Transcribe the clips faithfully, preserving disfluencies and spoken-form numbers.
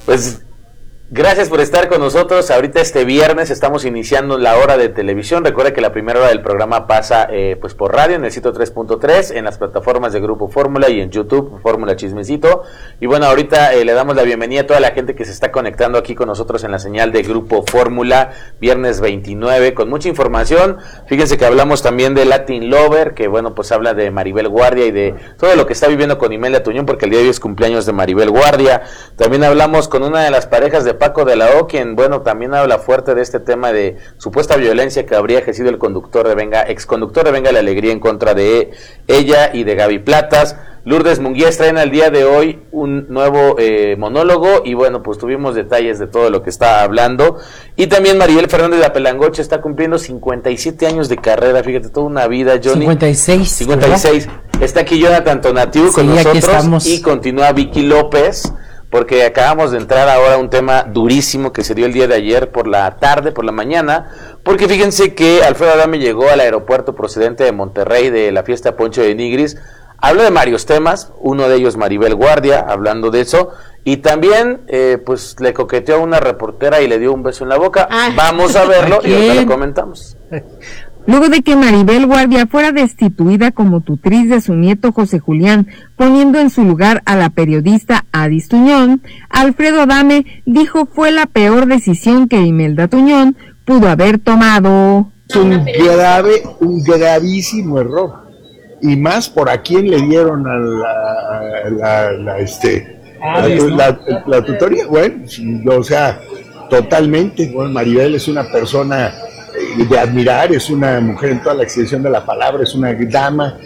Pues gracias por estar con nosotros. Ahorita este viernes estamos iniciando la hora de televisión. Recuerda que la primera hora del programa pasa eh, pues por radio en el ciento tres punto tres, en las plataformas de Grupo Fórmula y en YouTube, Fórmula Chismecito. Y bueno, ahorita eh, le damos la bienvenida a toda la gente que se está conectando aquí con nosotros en la señal de Grupo Fórmula, viernes veintinueve, con mucha información. Fíjense que hablamos también de Latin Lover, que bueno, pues habla de Maribel Guardia y de todo lo que está viviendo con Imelda Tuñón, porque el día de hoy es cumpleaños de Maribel Guardia. También hablamos con una de las parejas de Paco de la O, quien, bueno, también habla fuerte de este tema de supuesta violencia que habría ejercido el conductor de Venga, exconductor de Venga la Alegría en contra de ella y de Gaby Platas. Lourdes Munguía estrena el día de hoy un nuevo eh, monólogo y bueno, pues tuvimos detalles de todo lo que está hablando. Y también Maribel Fernández de la Pelangoche está cumpliendo cincuenta y siete años de carrera, fíjate, toda una vida, Johnny. cincuenta y seis. cincuenta y seis. ¿Verdad? Está aquí Jonathan Tonatiuh sí, con nosotros y continúa Vicky López, porque acabamos de entrar ahora a un tema durísimo que se dio el día de ayer por la tarde, por la mañana, porque fíjense que Alfredo Adame llegó al aeropuerto procedente de Monterrey de la fiesta Poncho de Nigris. Habló de varios temas, uno de ellos Maribel Guardia, hablando de eso, y también eh, pues le coqueteó a una reportera y le dio un beso en la boca. Ay, vamos a verlo y ahorita lo comentamos. Luego de que Maribel Guardia fuera destituida como tutriz de su nieto José Julián, poniendo en su lugar a la periodista Adis Tuñón, Alfredo Adame dijo fue la peor decisión que Imelda Tuñón pudo haber tomado. Es un grave, un gravísimo error, y más por a quién le dieron a la, a la, la, este, ah, la, ¿no? la, la, la tutoría. Bueno, o sea, totalmente. Bueno, Maribel es una persona de admirar, es una mujer en toda la extensión de la palabra, es una dama.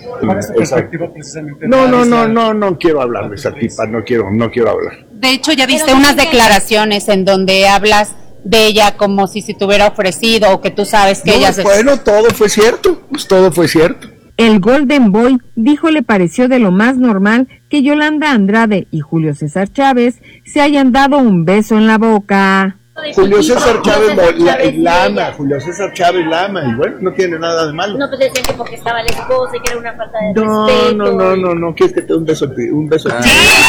No, no, no, no, no quiero hablar de esa tipa, no quiero, no quiero hablar. De hecho, ya diste unas declaraciones en donde hablas de ella como si se te hubiera ofrecido o que tú sabes que no, ella... Bueno, se... todo fue cierto, pues todo fue cierto. El Golden Boy dijo le pareció de lo más normal que Yolanda Andrade y Julio César Chávez se hayan dado un beso en la boca. Julio César Chávez la, la ama, Julio César Chávez la ama, y bueno, no tiene nada de malo. No, pues decían que porque estaba la esposa y que era una falta de no, respeto. No, no, no, no, ¿quieres que te dé un beso? Un beso. ¿Cuál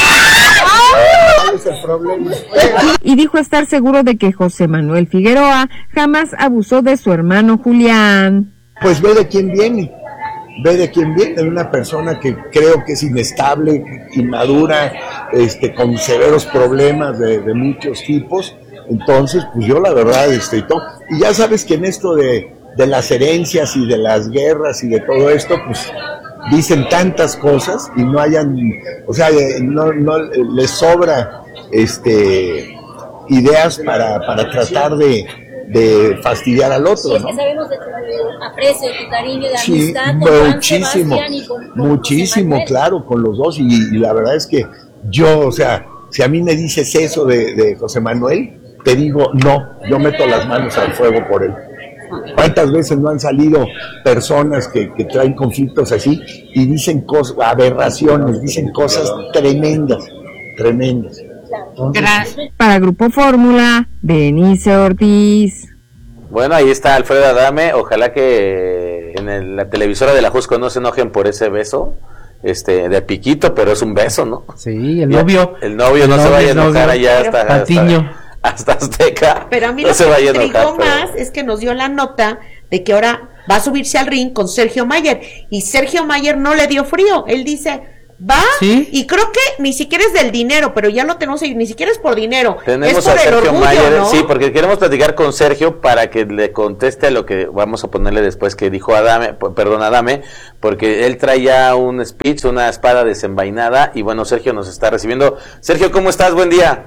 es el problema? Y dijo estar seguro de que José Manuel Figueroa jamás abusó de su hermano Julián. Pues ve de quién viene, ve de quién viene, de una persona que creo que es inestable, inmadura, este, con severos problemas de, de muchos tipos. Entonces, pues yo la verdad, este, y, todo, y ya sabes que en esto de, de las herencias y de las guerras y de todo esto, pues dicen tantas cosas y no hayan, o sea, no, no les sobra este ideas para, para tratar de, de fastidiar al otro, sí, es ¿no? que sabemos de tu aprecio, de tu cariño, de sí, amistad con muchísimo, Juan Sebastián y con, con muchísimo, claro, con los dos, y, y la verdad es que yo, o sea, si a mí me dices eso de, de José Manuel, te digo, no, yo meto las manos al fuego por él. ¿Cuántas veces no han salido personas que, que traen conflictos así y dicen cosas, aberraciones, dicen cosas tremendas, tremendas? Entonces, para Grupo Fórmula, Denise Ortiz. Bueno, ahí está Alfredo Adame, ojalá que en el, la televisora de la Jusco no se enojen por ese beso. Este, de piquito, pero es un beso, ¿no? Sí, el novio. El novio el no novio, se vaya a enojar allá hasta, Patiño. hasta, hasta Azteca. Pero a mí no lo se que me vaya a intrigó enojar, más pero... es que nos dio la nota de que ahora va a subirse al ring con Sergio Mayer, y Sergio Mayer no le dio frío, él dice, va, ¿sí? Y creo que ni siquiera es del dinero, pero ya lo tenemos ahí, ni siquiera es por dinero, tenemos es por a Sergio el orgullo, Mayer, ¿no? sí, porque queremos platicar con Sergio para que le conteste a lo que vamos a ponerle después que dijo Adame, perdón, Adame, porque él trae ya un speech, una espada desenvainada, y bueno, Sergio nos está recibiendo. Sergio, ¿cómo estás? Buen día.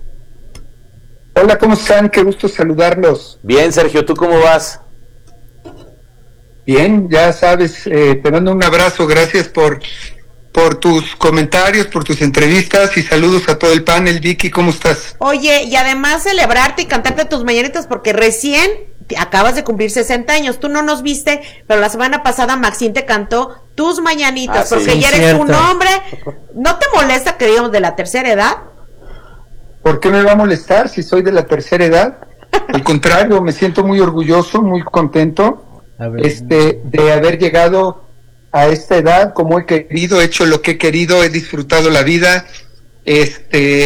Hola, ¿cómo están? Qué gusto saludarlos. Bien, Sergio, ¿tú cómo vas? Bien, ya sabes, eh, te mando un abrazo, gracias por, por tus comentarios, por tus entrevistas, y saludos a todo el panel. Vicky, ¿cómo estás? Oye, y además celebrarte y cantarte tus mañanitas, porque recién te acabas de cumplir sesenta años, tú no nos viste, pero la semana pasada Maxine te cantó tus mañanitas, ah, porque sí, ya eres cierto. Un hombre. ¿No te molesta que digamos de la tercera edad? ¿Por qué me va a molestar si soy de la tercera edad? Al contrario, me siento muy orgulloso, muy contento este de haber llegado a esta edad como he querido, he hecho lo que he querido, he disfrutado la vida, este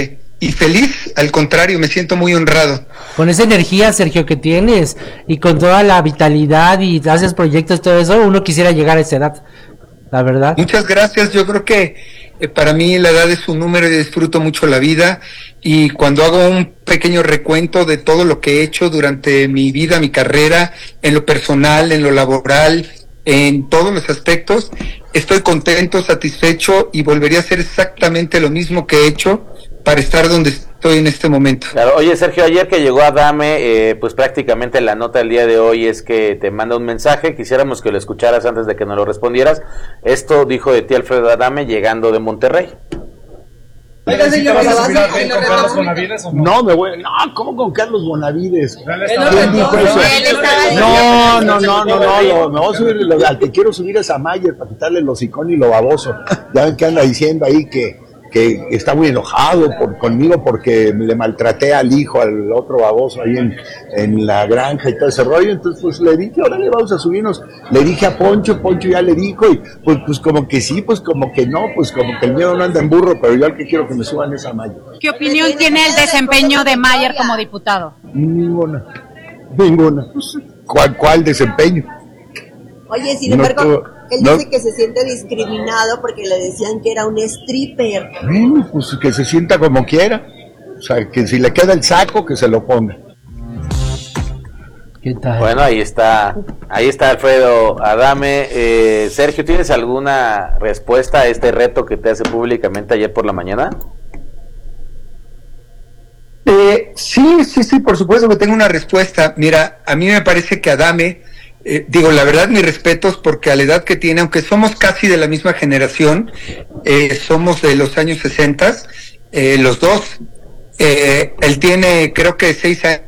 y feliz, al contrario, me siento muy honrado. Con esa energía, Sergio, que tienes, y con toda la vitalidad, y haces proyectos, todo eso, uno quisiera llegar a esa edad, la verdad. Muchas gracias, yo creo que eh, para mí la edad es un número y disfruto mucho la vida, y cuando hago un pequeño recuento de todo lo que he hecho durante mi vida, mi carrera, en lo personal, en lo laboral, en todos los aspectos, estoy contento, satisfecho, y volvería a hacer exactamente lo mismo que he hecho para estar donde estoy en este momento. Claro. Oye, Sergio, ayer que llegó Adame, eh, pues prácticamente la nota del día de hoy es que te manda un mensaje, quisiéramos que lo escucharas antes de que nos lo respondieras. Esto dijo de ti Alfredo Adame llegando de Monterrey. Oiga, señor, ¿vas a subir con Carlos Bonavides o no? No, me voy, no, ¿cómo con Carlos Bonavides? No, ¿Quién dijo eso? No, no, no, no, no, no, lo, me voy a subir, lo, al que quiero subir es a Mayer para quitarle el hocicón y lo baboso. Ya ven que anda diciendo ahí que, que está muy enojado por, conmigo porque le maltraté al hijo, al otro baboso ahí en, en la granja y todo ese rollo. Entonces pues le dije, ahora le vamos a subirnos. Le dije a Poncho, Poncho ya le dijo, y pues, pues como que sí, pues como que no, pues como que el miedo no anda en burro, pero yo al que quiero que me suban es a Mayer. ¿Qué opinión tiene el desempeño de Mayer como diputado? Ninguna, ninguna. ¿Cuál, cuál desempeño? Oye, sin No, embargo, tú- él no. dice que se siente discriminado porque le decían que era un stripper. Bueno, pues que se sienta como quiera. O sea, que si le queda el saco, que se lo ponga. ¿Qué tal? Bueno, ahí está, ahí está Alfredo Adame. Eh, Sergio, ¿tienes alguna respuesta a este reto que te hace públicamente ayer por la mañana? Eh, sí, sí, sí, por supuesto que tengo una respuesta. Mira, a mí me parece que Adame, eh, digo, la verdad, mis respetos, porque a la edad que tiene, aunque somos casi de la misma generación, eh, somos de los años sesenta, eh, los dos, eh, él tiene, creo que seis años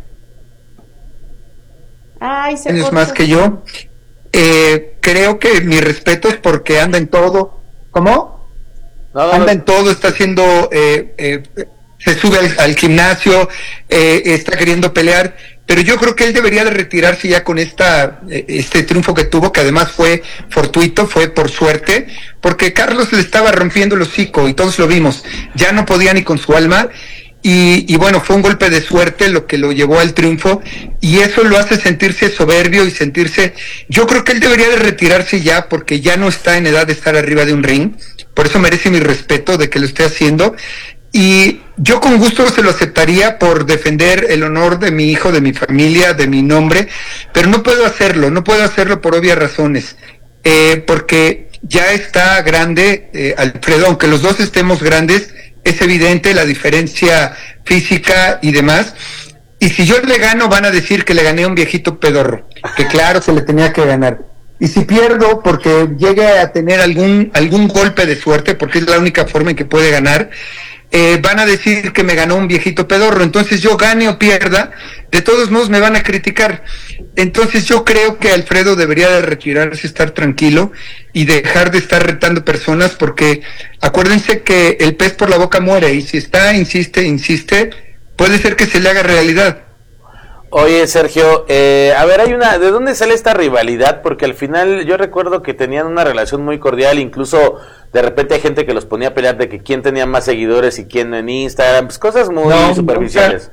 Ay, se años cortó. más que yo. Eh, creo que mis respetos porque anda en todo. ¿Cómo? No, no, Anda no. en todo, está haciendo, eh, eh, se sube al, al gimnasio, eh, está queriendo pelear, pero yo creo que él debería de retirarse ya con esta eh, este triunfo que tuvo, que además fue fortuito, fue por suerte, porque Carlos le estaba rompiendo el hocico y todos lo vimos, ya no podía ni con su alma. Y, y bueno, fue un golpe de suerte lo que lo llevó al triunfo, y eso lo hace sentirse soberbio y sentirse, yo creo que él debería de retirarse ya, porque ya no está en edad de estar arriba de un ring, por eso merece mi respeto de que lo esté haciendo, y yo con gusto se lo aceptaría por defender el honor de mi hijo, de mi familia, de mi nombre, pero no puedo hacerlo, no puedo hacerlo por obvias razones, eh, porque ya está grande, eh, Alfredo, aunque los dos estemos grandes, es evidente la diferencia física y demás, y si yo le gano van a decir que le gané a un viejito pedorro, que claro se le tenía que ganar, y si pierdo porque llegue a tener algún algún golpe de suerte, porque es la única forma en que puede ganar, eh, van a decir que me ganó un viejito pedorro, entonces yo gane o pierda, de todos modos me van a criticar. Entonces yo creo que Alfredo debería de retirarse, estar tranquilo y dejar de estar retando personas, porque acuérdense que el pez por la boca muere, y si está, insiste, insiste, puede ser que se le haga realidad. Oye, Sergio, eh, a ver, hay una, ¿de dónde sale esta rivalidad? Porque al final yo recuerdo que tenían una relación muy cordial, incluso de repente hay gente que los ponía a pelear de que quién tenía más seguidores y quién en Instagram, pues cosas muy No, superficiales.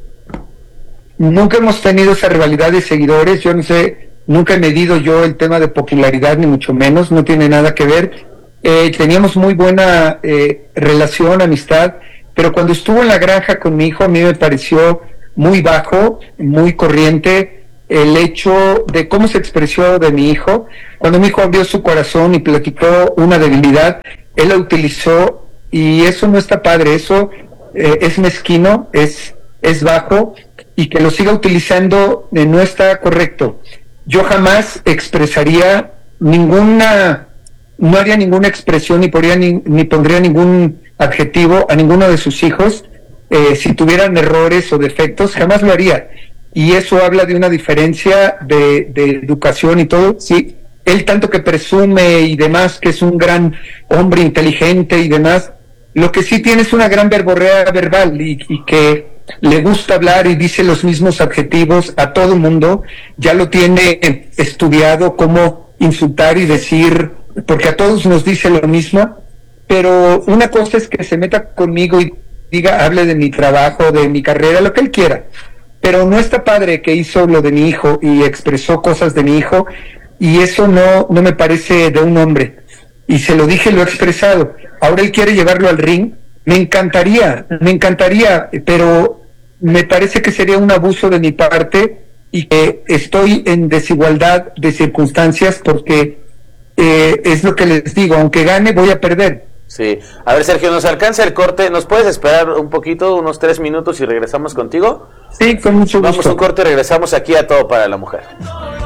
Nunca, nunca hemos tenido esa rivalidad de seguidores, yo no sé, nunca he medido yo el tema de popularidad, ni mucho menos, no tiene nada que ver. Eh, teníamos muy buena eh, relación, amistad, pero cuando estuvo en la granja con mi hijo, a mí me pareció muy bajo, muy corriente, el hecho de cómo se expresó de mi hijo. Cuando mi hijo abrió su corazón y platicó una debilidad, él la utilizó, y eso no está padre, eso eh, es mezquino, es, es bajo, y que lo siga utilizando eh, no está correcto. Yo jamás expresaría ninguna, no haría ninguna expresión, ni, podría, ni, ni pondría ningún adjetivo a ninguno de sus hijos, eh, si tuvieran errores o defectos, jamás lo haría. Y eso habla de una diferencia de, de educación y todo. Sí, él tanto que presume y demás, que es un gran hombre inteligente y demás, lo que sí tiene es una gran verborrea verbal, y, y que le gusta hablar y dice los mismos adjetivos a todo mundo, ya lo tiene estudiado cómo insultar y decir, porque a todos nos dice lo mismo, pero una cosa es que se meta conmigo y diga, hable de mi trabajo, de mi carrera, lo que él quiera. Pero no está padre que hizo lo de mi hijo y expresó cosas de mi hijo, y eso no, no me parece de un hombre. Y se lo dije, lo he expresado. Ahora él quiere llevarlo al ring. Me encantaría, me encantaría, pero me parece que sería un abuso de mi parte y que estoy en desigualdad de circunstancias porque eh, es lo que les digo, aunque gane voy a perder. Sí, a ver Sergio, nos alcanza el corte, ¿nos puedes esperar un poquito, unos tres minutos y regresamos contigo? Sí, con mucho gusto. Vamos a un corte y regresamos aquí a Todo para la Mujer.